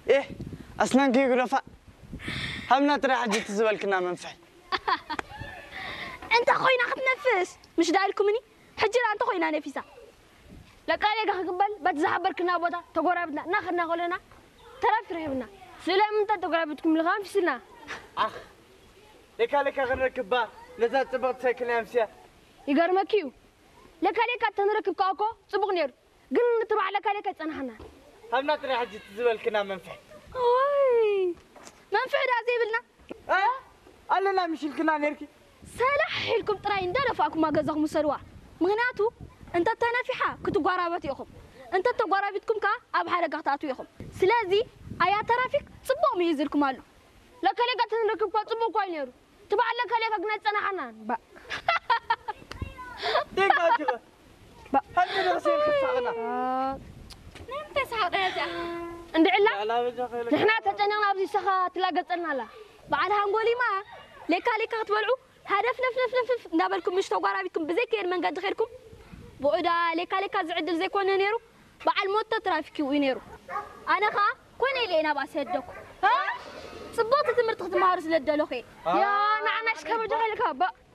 إيه أسنان كي غرفة همنا ترى حاجة تزول كنا منفعل أنت خوينا خبنفس مش دايلكمني حجر أنت خوينا نفيسة لك عليك قبل بتزحبر كنا بودا تقربنا ناخذنا قولنا ترى فرهمنا سلام أنت تقربتكم الغام في سنة أخ لك غير ركبة لذا تبغى ساكن أمسيا يقرمكيو لك عليك تنركب كاكو صبغ نير قلنا تبع لك عليك تنحنا همنا ترى حاجة تزول كنا منفعل أوي منفعل عزيبلنا قال لنا مش الكنا نركي سلاح لكم تراين دلفاكم ما جزاكم سروا مغناتو انت تنافحه كنتو غرابات يخم انت تغرابتكم كا اب حدا قطاتو يخم سلازي ايا ترافيك صبو ميزلكم قالو لكلي قتنركب صبو كوي نيرو تبع لكلي كغنا صنحنا با ديك با هل نغسل خصاغنا انت ساقيا اندعلا نحنا تجننا بزي سخا تلاقصنا لا بعد هنقولي ما ليكا تبلعوا هدف نف نابلكم مش تغرابيكم بزي كاين من قد خيركم بودا ليكا زعدل زي كون نيرو بعد موت ترافيكي وينيرو انا خا كوني لينا باسدكم ها صبوت تمرت تمارس للدلوخي يا نعناش كبر جهلك با